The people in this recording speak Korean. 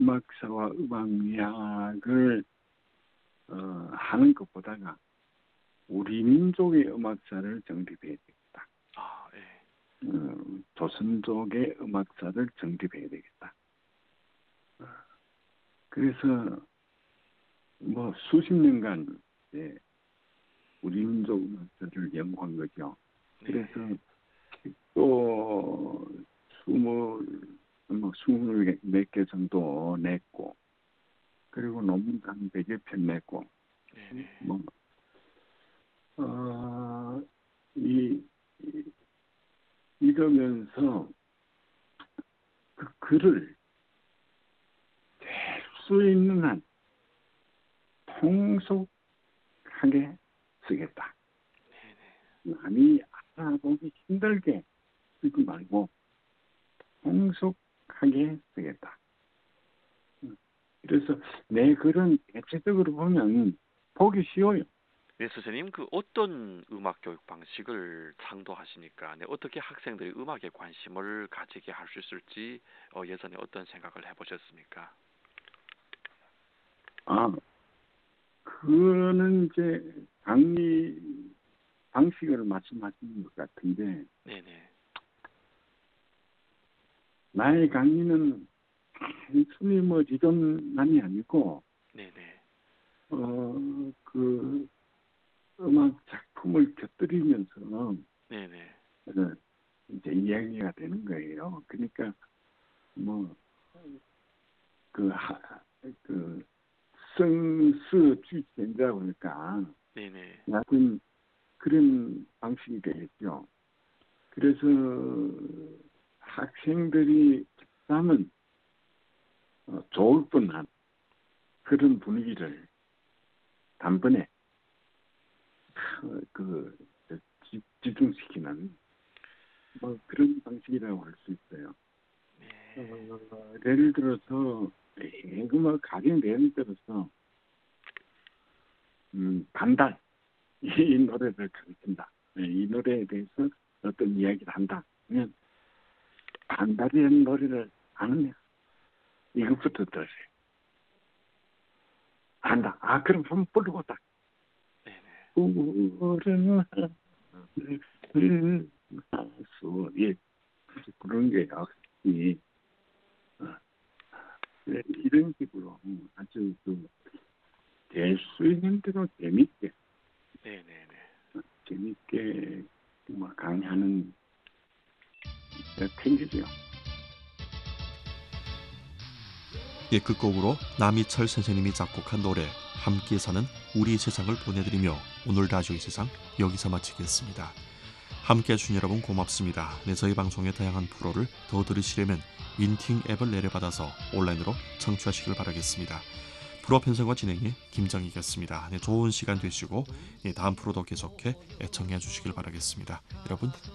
음악사와 음악학을 하는 것보다가 우리 민족의 음악사를 정립해야 되겠다. 아, 예. 조선족의 음악사를 정립해야 되겠다. 그래서 뭐 수십 년간 우리 민족 음악사를 연구한 거죠. 네. 그래서 또 스물 몇 개 정도 냈고, 그리고 논문도 한 100여 편 냈고, 네. 뭐, 이러면서 그 글을 될 수 있는 한 통속하게 쓰겠다. 남이 알아보기 힘들게 쓰지 말고 통속하게 쓰겠다. 그래서 내 글은 대체적으로 보면 보기 쉬워요. 네, 선생님, 그 어떤 음악 교육 방식을 창도하시니까, 네, 어떻게 학생들이 음악에 관심을 가지게 할 수 있을지 예전에 어떤 생각을 해보셨습니까? 그거는 이제 강의 방식을 말씀하시는 것 같은데, 네네. 나의 강의는 단순히 뭐 지존만이 아니고, 네네. 그 음악 작품을 곁들이면서 네네. 이제 이야기가 되는 거예요. 그러니까 뭐 그 성스 주체인가 보니까 네네. 같은 그런 방식이 되겠죠. 그래서 학생들이 하면 좋을 뻔한 그런 분위기를 단번에 그 집중시키는 뭐 그런 방식이라고 할 수 있어요. 예를 들어서 뭐 가령 예를 들어서 반달 이 노래를 가르친다. 이 노래에 대해서 어떤 이야기를 한다. 그러면 반달이라는 노래를 아느냐? 이것부터 들으세요. 안다. 그럼 한번 불러보자. 네네. 우는 하수 예 그런 게요. 이런 식으로 아주 될 수 있는 대로 네네네. 재밌게 강의하는 편이죠. 예, 끝곡으로 남이철 선생님이 작곡한 노래 함께 사는 우리 세상을 보내드리며 오늘 라디오 이 세상 여기서 마치겠습니다. 함께 해주신 여러분 고맙습니다. 네, 저희 방송의 다양한 프로를 더 들으시려면 윈팅 앱을 내려받아서 온라인으로 청취하시길 바라겠습니다. 프로 편성과 진행의 김정희였습니다. 네, 좋은 시간 되시고 다음 프로도 계속해 애청해 주시길 바라겠습니다. 여러분